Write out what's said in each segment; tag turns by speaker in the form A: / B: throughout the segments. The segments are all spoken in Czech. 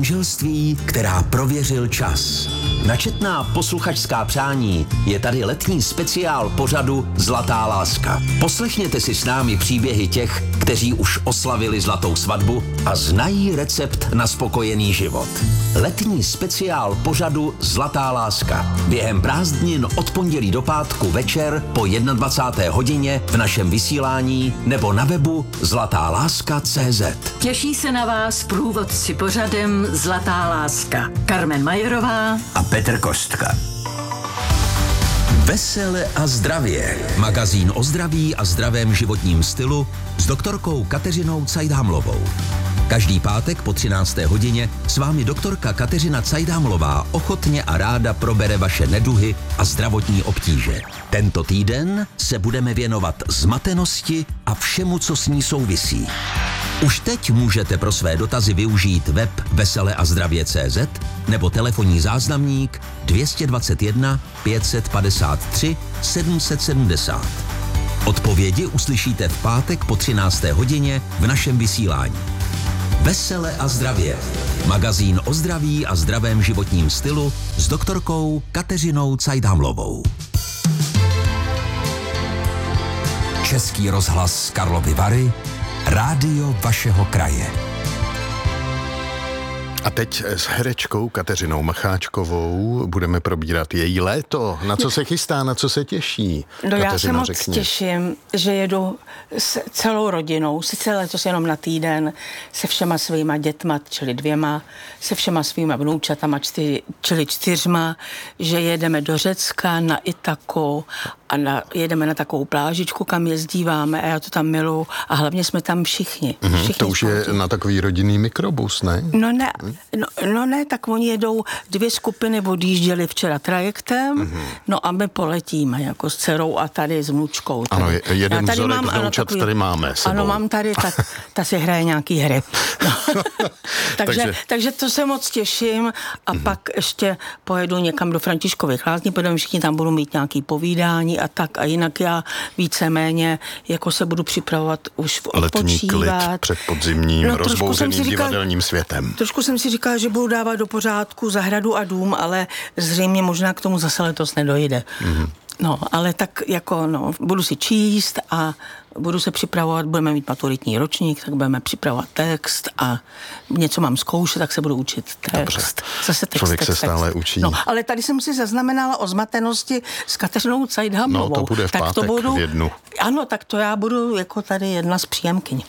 A: manželství, která prověřil čas. Na četná posluchačská přání je tady letní speciál pořadu Zlatá láska. Poslechněte si s námi příběhy těch, kteří už oslavili zlatou svatbu a znají recept na spokojený život. Letní speciál pořadu Zlatá láska. Během prázdnin od pondělí do pátku večer po 21. hodině v našem vysílání nebo na webu zlatáláska.cz.
B: Těší se na vás průvodci pořadem Zlatá láska. Carmen Majerová
A: A Petr Kostka. Vesele a zdravě. Magazín o zdraví a zdravém životním stylu s doktorkou Kateřinou Cajdámlovou. Každý pátek po 13. hodině s vámi doktorka Kateřina Cajdámlová ochotně a ráda probere vaše neduhy a zdravotní obtíže. Tento týden se budeme věnovat zmatenosti a všemu, co s ní souvisí. Už teď můžete pro své dotazy využít web veseleazdravě.cz nebo telefonní záznamník 221 553 770. Odpovědi uslyšíte v pátek po 13. hodině v našem vysílání. Vesele a zdravě. Magazín o zdraví a zdravém životním stylu s doktorkou Kateřinou Cajdámlovou. Český rozhlas Karlovy Vary, rádio vašeho kraje.
C: A teď s herečkou Kateřinou Macháčkovou budeme probírat její léto. Na co se chystá, na co se těší?
D: No, já se
C: Kateřino,
D: moc
C: řekni.
D: těším, že jedu s celou rodinou, sice letos jenom na týden, se všema svýma dětma, čili 2, se všema svýma vnoučatama, čili 4, že jedeme do Řecka, na Itaku a jedeme na takovou plážičku, kam jezdíváme a já to tam miluju a hlavně jsme tam všichni. Všichni
C: To už je na takový rodinný mikrobus, ne?
D: No ne, tak oni jedou 2 skupiny, odjížděli včera trajektem, no a my poletíme jako s dcerou a tady s vnučkou.
C: Ano, jeden vzorek vnoučat tady máme sebou.
D: Ano, mám tady, tak ta si hraje nějaký hry. No. takže to se moc těším a pak ještě pojedu někam do Františkových Lázní, protože všichni tam budou mít nějaký povídání a tak a jinak já víceméně jako se budu připravovat už
C: letní klid před podzimním rozbouzeným divadelním světem.
D: Trošku jsem si říkala, že budu dávat do pořádku zahradu a dům, ale zřejmě možná k tomu zase letos nedojde. No, ale tak jako, budu si číst a budu se připravovat, budeme mít maturitní ročník, tak budeme připravovat text a něco mám zkoušet, tak se budu učit text.
C: Dobře.
D: Zase text,
C: Člověk se stále učí.
D: No, ale tady jsem si zaznamenala o zmatenosti s Kateřinou Cajdámlovou.
C: No, to bude v pátek v 1.
D: Ano, tak to já budu jako tady jedna z příjemkyň.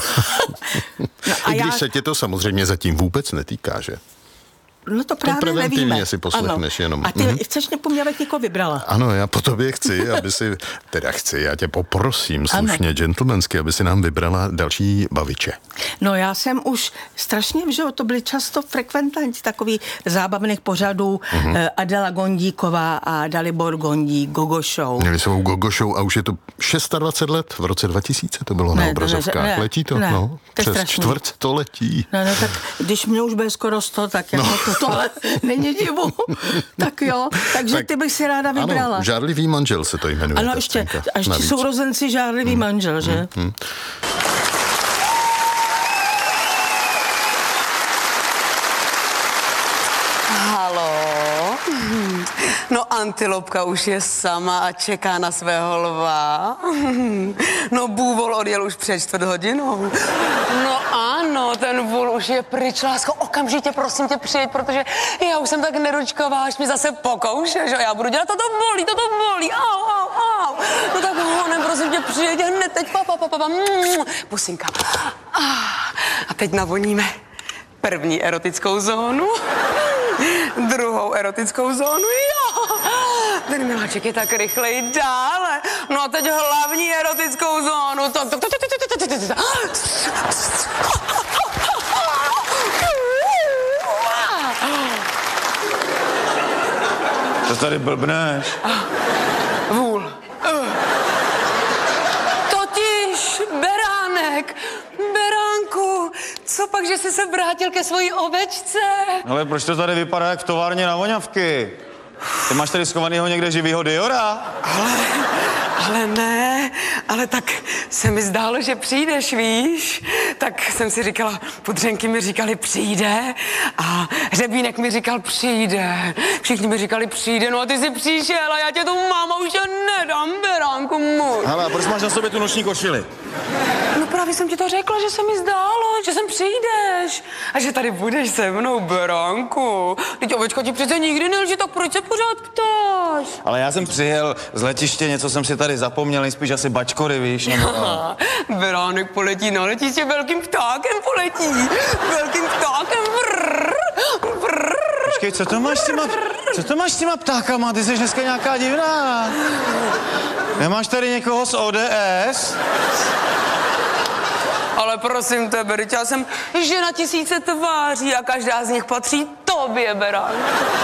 C: I když se tě to samozřejmě zatím vůbec netýká, že?
D: No to právě
C: preventivně
D: nevíme.
C: si poslechneš jenom.
D: A ty chceš mě po mně, abych někoho vybrala?
C: Ano, já po tobě chci, já tě poprosím slušně, gentlemansky, aby si nám vybrala další baviče.
D: No já jsem už strašně, že to byli často frekventanti takových zábavných pořadů, Adela Gondíková a Dalibor Gondík, Gogo Show.
C: Měli svou Gogo Show a už je to 26 let, v roce 2000 to bylo na obrazovkách. Letí to?
D: Ne,
C: no,
D: to
C: přes
D: strašný.
C: čtvrt to letí.
D: No, tak když mě už bude skoro 100, tak jako tohle není divu. Tak jo, takže ty bych si ráda vybrala.
C: Ano, Žárlivý manžel se to jmenuje.
D: Ano, ještě sourozenci Žárlivý manžel, že?
E: Halo? No Antilopka už je sama a čeká na svého lva. No Bůvol odjel už před 4 hodinou. No ano, ten vůl už je pryč, lásko, okamžitě prosím tě přijeď, protože já už jsem tak nedočkavá, až mi zase pokouše, že já budu dělat, toto bolí, au. No tak honem, prosím tě přijeď hned teď, pusinka. A teď navoníme první erotickou zónu. Druhou erotickou zónu, jo. Ten miláček je tak rychlej dále. No a teď hlavní erotickou zónu.
F: Co tady blbneš?
E: Vůl. Totiž beránek. Beránku, co pak, že jsi se vrátil ke svojí ovečce?
F: Ale proč to tady vypadá jak v továrně na voňavky? Ty máš tady schovanýho někde živýho Diora?
E: Ale ne, ale tak se mi zdálo, že přijdeš, víš? tak jsem si říkala, podřenky mi říkali přijde a hřebínek mi říkal přijde. Všichni mi říkali přijde, no a ty jsi přišel a já tě tu mám a už tě nedám, beránku můj.
F: Hele, a proč máš na sobě tu noční košili?
E: No právě jsem ti to řekla, že se mi zdálo, že sem přijdeš a že tady budeš se mnou, beránku. Teď ovečka ti přece nikdy nelže, tak proč se pořád ptáš?
F: Ale já jsem přijel z letiště, něco jsem si tady zapomněl, nejspíš asi bačkory, víš, nebo...
E: Beránek poletí na letiště, velkým ptákem poletí. Velkým ptákem, vrr, vrr.
F: Počkej, co to máš s těma ptákama? Ty jsi dneska nějaká divná. Nemáš tady někoho z ODS?
E: Ale prosím tebe, já jsem žena 1000 tváří a každá z nich patří tobě, beránku.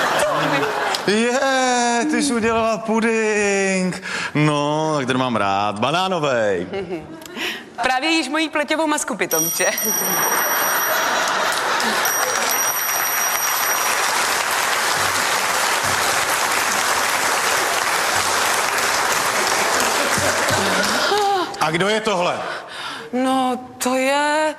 F: Ty jsi udělala puding. No, tak ten mám rád. Banánovej.
E: Právě jíš mojí pleťovou masku, pitomče.
F: A kdo je tohle?
E: No, to je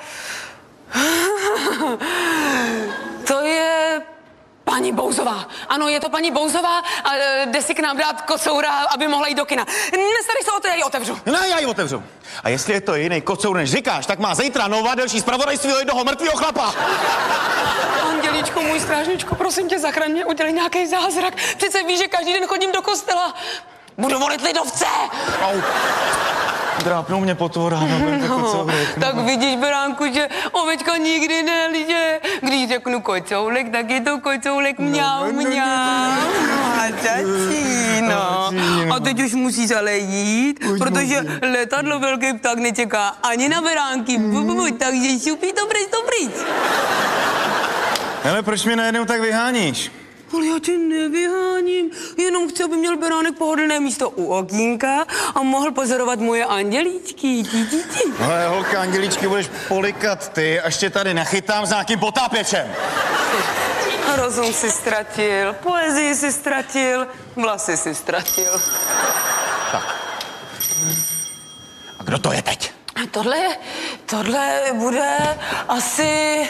E: paní Bouzová. Ano, je to paní Bouzová a jde si k nám dát kocoura, aby mohla jít do kina. Nestarej se o to, já ji otevřu.
F: Ne, já ji otevřu. A jestli je to jiný kocour, než říkáš, tak má zítra nová delší zpravodajství o jednoho mrtvýho chlapa.
E: Andělíčku, můj strážničku, prosím tě, zachraň mě, udělej nějaký zázrak. Přece víš, že každý den chodím do kostela. Budu volit lidovce.
F: Au. Drápnou mě potvora,
E: tak vidíš, beránku, že ovečka nikdy nelže. Když řeknu kocoulek, tak je to kocoulek mňau, mňau. A začíno. A teď už musíš ale jít, protože letadlo velký pták nečeká ani na beránky. Takže šupí to pryč.
F: Hele, proč mě najednou tak vyháníš?
E: Ale já tě nevyháním, jenom chci, aby měl beránek pohodlné místo u okýnka a mohl pozorovat moje andělíčky.
F: Ale holka, andělíčky budeš polikat ty, až tě tady nechytám s nějakým potápěčem.
E: Rozum si ztratil, poezii si ztratil, vlasy si ztratil.
F: Tak. A kdo to je teď?
E: Tohle bude asi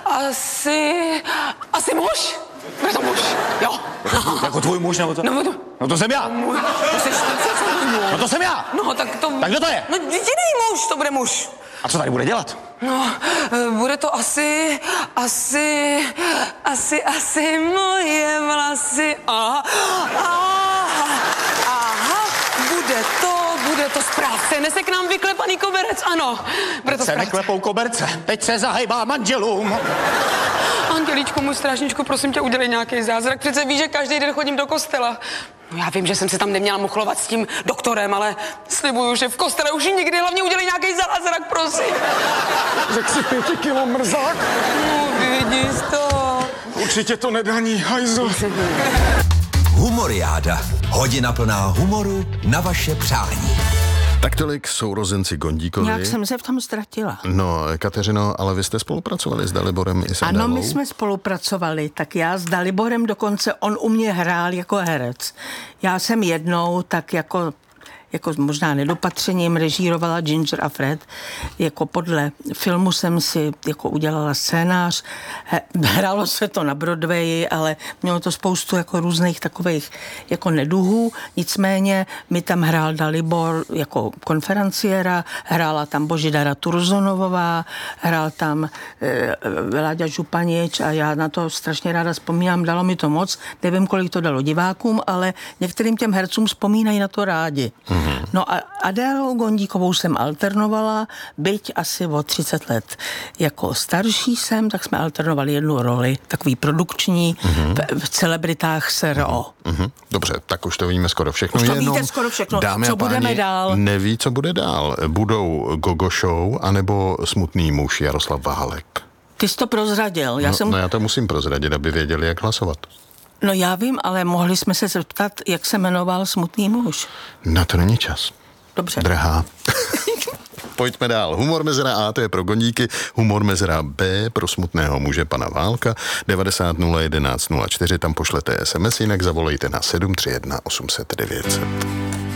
E: muž. Bude to muž, jo.
F: Jako tvůj muž, nebo to? No to jsem já.
E: To jsi
F: No to jsem já.
E: No tak to...
F: Tak kdo to je?
E: No jediný muž, to bude muž.
F: A co tady bude dělat?
E: No, bude to asi moje vlasy. Aha, bude to správce. Nese k nám vyklepaný koberec, ano. Bude to
F: se neklepou koberce, teď se zahejbá manželům.
E: Andělíčku, můj strážničku, prosím tě, udělej nějaký zázrak. Přece víš, že každý den chodím do kostela. No já vím, že jsem se tam neměla muchlovat s tím doktorem, ale slibuju, že v kostele už nikdy, hlavně udělej nějaký zázrak, prosím.
G: Řek si 5 kilo mrzák?
E: No, vidíš to.
G: Určitě to nedaní, hajzl.
A: Humoriáda. Hodina plná humoru na vaše přání.
C: Tak tolik sourozenci Gondíkovi.
D: Nějak jsem se v tom ztratila.
C: No, Kateřino, ale vy jste spolupracovali s Daliborem i s Adélou?
D: Ano, my jsme spolupracovali, tak já s Daliborem dokonce, on u mě hrál jako herec. Já jsem jednou tak jako možná nedopatřením režírovala Ginger a Fred. Jako podle filmu jsem si jako udělala scénář. Hrálo se to na Broadwayi, ale mělo to spoustu jako různých takových jako neduhů. Nicméně mi tam hrál Dalibor jako konferenciéra, hrála tam Božidara Turzonovová, hrál tam Láďa Županič a já na to strašně ráda vzpomínám, dalo mi to moc. Nevím, kolik to dalo divákům, ale některým těm hercům vzpomínají na to rádi. No a Adélou Gondíkovou jsem alternovala, byť asi o 30 let jako starší jsem, tak jsme alternovali jednu roli, takový produkční v celebritách SRO.
C: Dobře, tak už to víme skoro všechno.
D: Už to víte skoro všechno,
C: dámy
D: co
C: a páni,
D: budeme dál.
C: Neví, co bude dál. Budou Gogo Show anebo Smutný muž Jaroslav Válek.
D: Ty jsi to prozradil.
C: Já to musím prozradit, aby věděli, jak hlasovat.
D: No já vím, ale mohli jsme se zeptat, jak se jmenoval Smutný muž.
C: Na to není čas.
D: Dobře.
C: Drahá. Pojďme dál. Humor mezera A, to je pro Gondíky, humor mezera B pro Smutného muže pana Válka. 90 011 04, tam pošlete SMS, jinak zavolejte na 731 800 900.